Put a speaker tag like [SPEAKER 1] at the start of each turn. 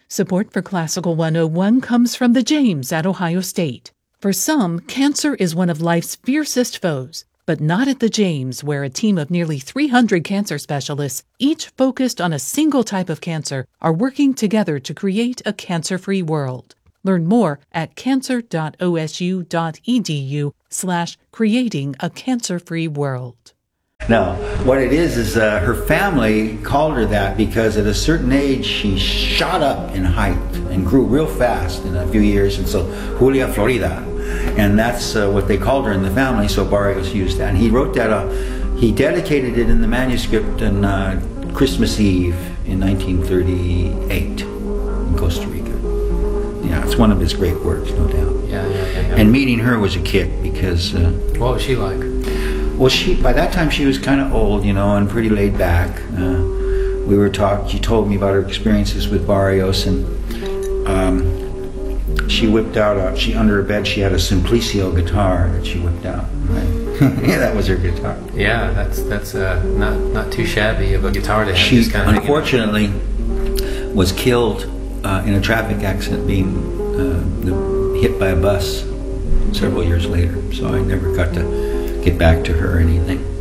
[SPEAKER 1] Support for Classical 101 comes from the James at Ohio State. For some, cancer is one of life's fiercest foes, but not at the James, where a team of nearly 300 cancer specialists, each focused on a single type of cancer, are working together to create a cancer-free world. Learn more at cancer.osu.edu/creating a cancer-free world.
[SPEAKER 2] Now, what it is her family called her that because at a certain age she shot up in height and grew real fast in a few years, and so Julia Florida. And that's what they called her in the family, so Barrios used that. And he wrote that, he dedicated it in the manuscript on Christmas Eve in 1938 in Costa Rica. Yeah, it's one of his great works, no doubt.
[SPEAKER 3] Yeah.
[SPEAKER 2] And meeting her was a kick because...
[SPEAKER 3] what was she like?
[SPEAKER 2] Well, by that time she was kind of old, and pretty laid back. She told me about her experiences with Barrios, and she whipped out, under her bed she had a Simplicio guitar that she whipped out, right? Yeah, that was her guitar.
[SPEAKER 3] Yeah, that's not too shabby of a guitar to have.
[SPEAKER 2] She unfortunately was killed in a traffic accident, being hit by a bus several years later, so I never got to get back to her or anything.